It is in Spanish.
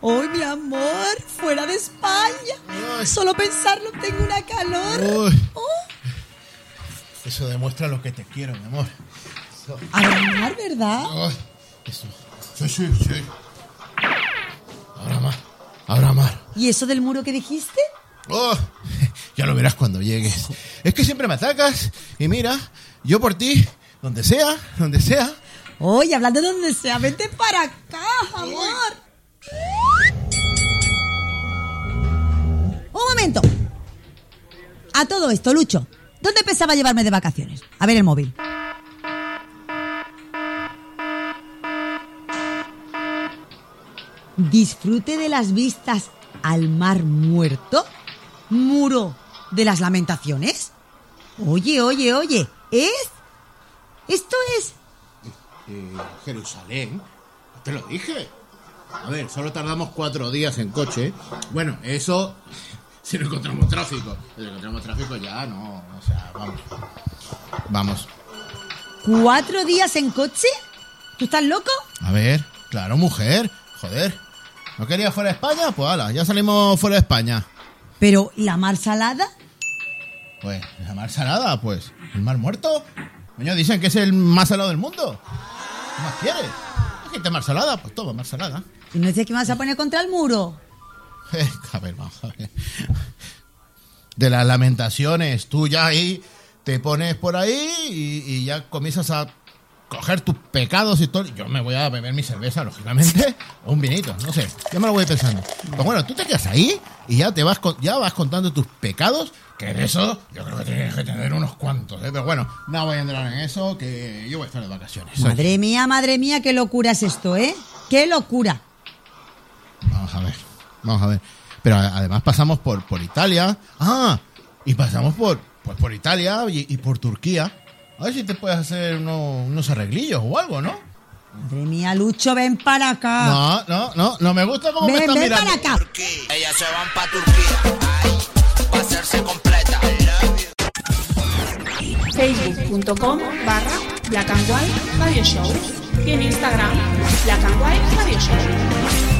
¡Ay, mi amor! ¡Fuera de España! Ay. Solo pensarlo tengo una calor. Uy. Oh, Eso demuestra lo que te quiero, mi amor. Eso. Abranar, ¿verdad? Ay, eso. Sí. Ahora más. ¿Y eso del muro que dijiste? Oh, ya lo verás cuando llegues. Es que siempre me atacas y mira, yo por ti, donde sea. Oye, hablando de donde sea, vente para acá, amor. Un momento. A todo esto, Lucho, ¿dónde pensaba llevarme de vacaciones? A ver el móvil. Disfrute de las vistas al Mar Muerto. Muro de las Lamentaciones. Oye, esto es... Jerusalén, te lo dije. A ver, solo tardamos 4 días en coche. Bueno, eso si no encontramos tráfico. Si no encontramos tráfico ya no, o sea, vamos. 4 días en coche. ¿Tú estás loco? A ver, claro, mujer, joder. ¿No querías fuera de España? Pues hala, ya salimos fuera de España. Pero, ¿la Mar Salada? Pues, la Mar Salada, pues, el Mar Muerto. Coño, dicen que es el más salado del mundo. ¿Qué más quieres? ¿Quieres Mar Salada? Pues toma, Mar Salada. ¿Y no dices que me vas a poner contra el muro? A ver, vamos a ver. De las Lamentaciones, tú ya ahí te pones por ahí y ya comienzas a coger tus pecados y todo. Yo me voy a beber mi cerveza, lógicamente, o un vinito, no sé. Ya me lo voy pensando. Pues bueno, tú te quedas ahí y ya vas contando tus pecados, que de eso yo creo que tienes que tener unos cuantos, ¿eh? Pero bueno, no voy a entrar en eso, que yo voy a estar de vacaciones. Madre mía, qué locura es esto, ¿eh? ¡Qué locura! Vamos a ver. Pero además pasamos por Italia. Y pasamos por Italia y por Turquía. A ver si te puedes hacer unos arreglillos o algo, ¿no? Madre mía, Lucho, ven para acá. No me gusta cómo me estás mirando. Ven para acá. Ellas se van pa' Turquía, ay, pa' hacerse completa. Facebook.com/Black and White Radio Show y en Instagram Black and White Radio Show.